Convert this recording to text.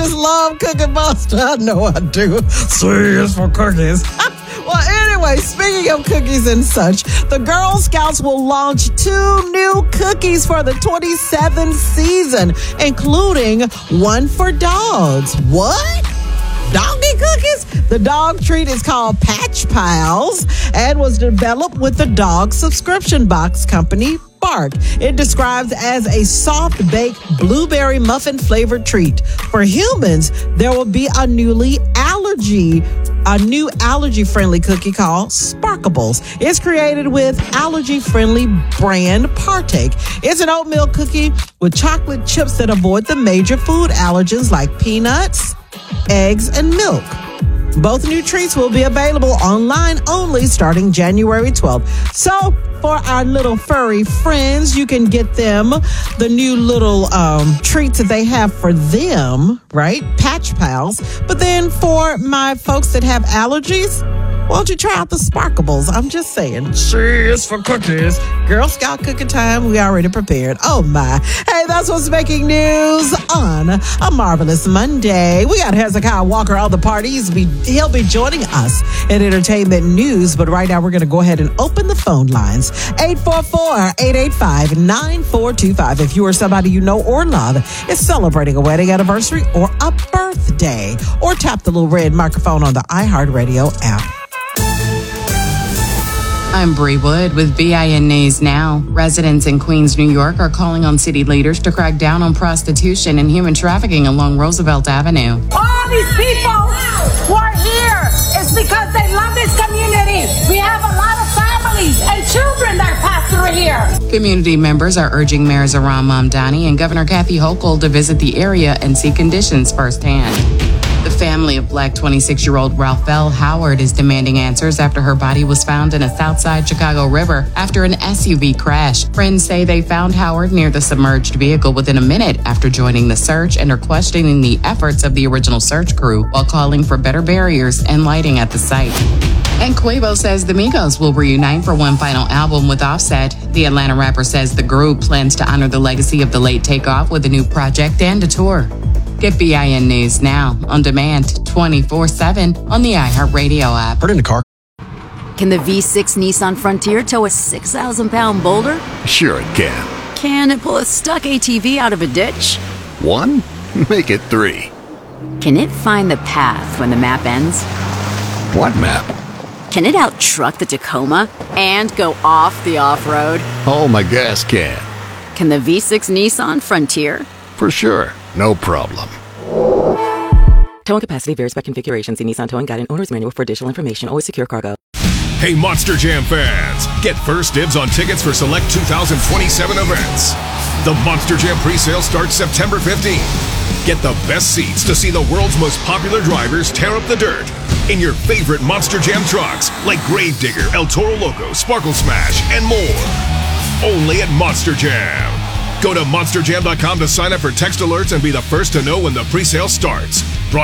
just love Cookie Monster. I know I do. C is for cookies. Well, anyway, speaking of cookies and such, the Girl Scouts will launch 2 new cookies for the 27th season, including one for dogs. What? Doggy cookies? The dog treat is called Patch Pals and was developed with the dog subscription box company Bark. It describes as a soft-baked blueberry muffin-flavored treat. For humans, there will be a new allergy-friendly cookie called Sparkables. It's created with allergy-friendly brand Partake. It's an oatmeal cookie with chocolate chips that avoid the major food allergens like peanuts, eggs, and milk. Both new treats will be available online only starting January 12th. So, for our little furry friends, you can get them the new little treats that they have for them, right? Patch Pals. But then for my folks that have allergies, why don't you try out the Sparkables? I'm just saying. Cheers for cookies. Girl Scout cooking time. We already prepared. Oh, my. Hey, that's what's making news on a marvelous Monday. We got Hezekiah Walker on the parties. He'll be joining us in entertainment news. But right now, we're going to go ahead and open the phone lines. 844-885-9425. If you or somebody you know or love is celebrating a wedding anniversary or a birthday, or tap the little red microphone on the iHeartRadio app. I'm Bree Wood with BIN News Now. Residents in Queens, New York are calling on city leaders to crack down on prostitution and human trafficking along Roosevelt Avenue. All these people who are here is because they love this community. We have a lot of families and children that pass through here. Community members are urging Mayor Zohran Mamdani and Governor Kathy Hochul to visit the area and see conditions firsthand. The family of Black 26-year-old Ralph Bell Howard is demanding answers after her body was found in a Southside Chicago river after an SUV crash. Friends say they found Howard near the submerged vehicle within a minute after joining the search and are questioning the efforts of the original search crew while calling for better barriers and lighting at the site. And Quavo says the Migos will reunite for one final album with Offset. The Atlanta rapper says the group plans to honor the legacy of the late Takeoff with a new project and a tour. Get BIN News Now on demand 24/7 on the iHeartRadio app. Put in the car. Can the V6 Nissan Frontier tow a 6,000-pound boulder? Sure it can. Can it pull a stuck ATV out of a ditch? 1? Make it 3. Can it find the path when the map ends? What map? Can it out-truck the Tacoma and go off the off-road? Oh, my gas can. Can the V6 Nissan Frontier? For sure. No problem. Towing capacity varies by configuration. See Nissan Towing Guide and Owner's Manual for additional information. Always secure cargo. Hey, Monster Jam fans! Get first dibs on tickets for select 2027 events. The Monster Jam presale starts September 15th. Get the best seats to see the world's most popular drivers tear up the dirt in your favorite Monster Jam trucks like Gravedigger, El Toro Loco, Sparkle Smash, and more. Only at Monster Jam. Go to monsterjam.com to sign up for text alerts and be the first to know when the presale starts.